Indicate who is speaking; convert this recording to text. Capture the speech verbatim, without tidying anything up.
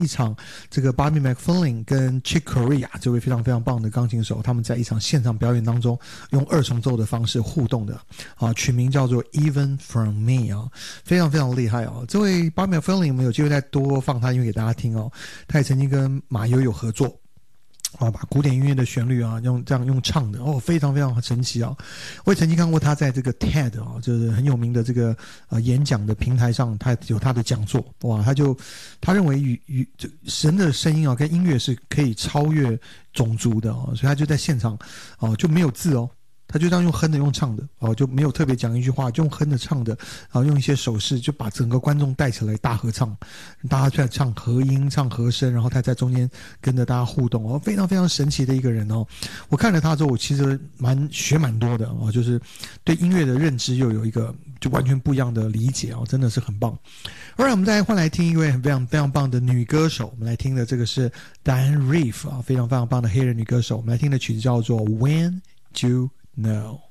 Speaker 1: 一场这个 Bobby McFerrin 跟 Chick Corea 这位非常非常棒的钢琴手，他们在一场现场表演当中用二重奏的方式互动的啊，取名叫做 Even From Me 啊，非常非常厉害哦。这位 Bobby McFerrin 我们有机会再多放他音乐给大家听哦，他也曾经跟马友友合作。啊，把古典音乐的旋律啊，用这样用唱的哦，非常非常神奇啊！我也曾经看过他在这个 TED 啊，就是很有名的这个呃演讲的平台上，他有他的讲座哇，他就他认为与与神的声音啊跟音乐是可以超越种族的哦，所以他就在现场哦就没有字哦。他就这样用哼的用唱的哦，就没有特别讲一句话，就用哼的唱的，然后用一些手势就把整个观众带起来大合唱，大家在唱和音唱和声，然后他在中间跟着大家互动哦，非常非常神奇的一个人哦。我看了他之后，我其实蛮学蛮多的哦，就是对音乐的认知又有一个就完全不一样的理解哦，真的是很棒。Alright， 我们再换来听一位非常非常棒的女歌手，我们来听的这个是 Diane Reeves 啊，非常非常棒的黑人女歌手，我们来听的曲子叫做 When You Know